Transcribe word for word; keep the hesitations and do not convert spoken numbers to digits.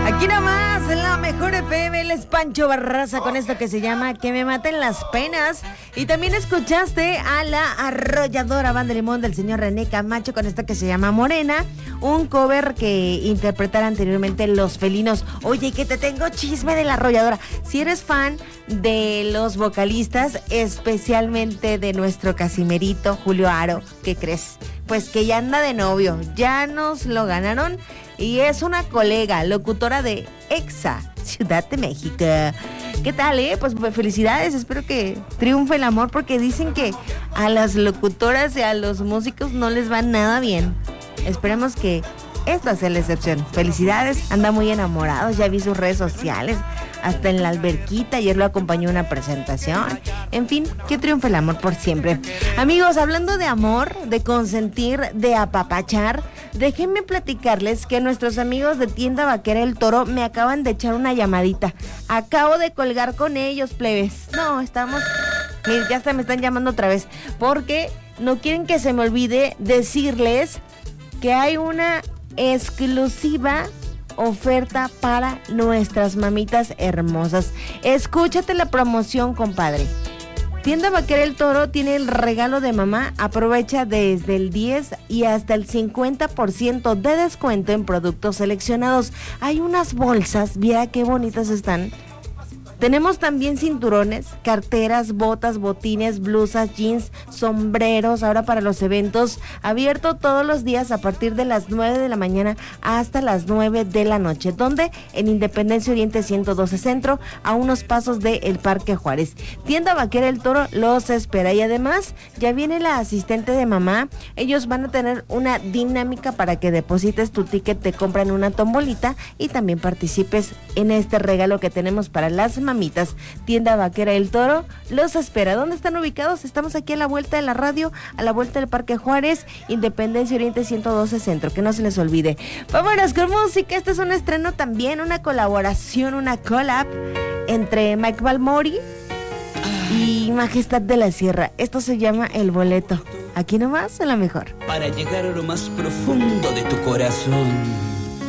Aquí nomás, en la mejor F M, él es Pancho Barraza con esto que se llama Que me maten las penas. Y también escuchaste a la arrolladora Banda Limón del señor René Camacho con esto que se llama Morena, un cover que interpretaron anteriormente Los Felinos. Oye, que te tengo chisme de la arrolladora. Si eres fan de los vocalistas, especialmente de nuestro Casimerito, Julio Aro, ¿qué crees? Pues que ya anda de novio, ya nos lo ganaron y es una colega, locutora de Exa, Ciudad de México. ¿Qué tal, eh? Pues felicidades, espero que triunfe el amor porque dicen que a las locutoras y a los músicos no les va nada bien. Esperemos que esta sea la excepción. Felicidades, anda muy enamorado, ya vi sus redes sociales, hasta en la alberquita, ayer lo acompañó a una presentación. En fin, que triunfe el amor por siempre. Amigos, hablando de amor, de consentir, de apapachar, déjenme platicarles que nuestros amigos de Tienda Vaquera El Toro me acaban de echar una llamadita. Acabo de colgar con ellos, plebes. No, estamos... Miren, ya hasta me están llamando otra vez, porque no quieren que se me olvide decirles que hay una exclusiva oferta para nuestras mamitas hermosas. Escúchate la promoción, compadre. Tienda Vaquera El Toro tiene el regalo de mamá. Aprovecha desde el diez y hasta el cincuenta por ciento de descuento en productos seleccionados. Hay unas bolsas, mira qué bonitas están. Tenemos también cinturones, carteras, botas, botines, blusas, jeans, sombreros, ahora para los eventos, abierto todos los días a partir de las nueve de la mañana hasta las nueve de la noche, donde en Independencia Oriente ciento doce Centro, a unos pasos del Parque Juárez. Tienda Vaquera El Toro los espera y además ya viene la asistente de mamá. Ellos van a tener una dinámica para que deposites tu ticket, te compran una tombolita y también participes en este regalo que tenemos para las mamás. Mamitas. Tienda Vaquera El Toro los espera. ¿Dónde están ubicados? Estamos aquí a la vuelta de la radio, a la vuelta del Parque Juárez, Independencia Oriente ciento doce Centro, que no se les olvide. Vámonos con música. Este es un estreno también, una colaboración, una collab entre Mike Balmori y Majestad de la Sierra. Esto se llama El Boleto. Aquí nomás, a la mejor. Para llegar a lo más profundo de tu corazón.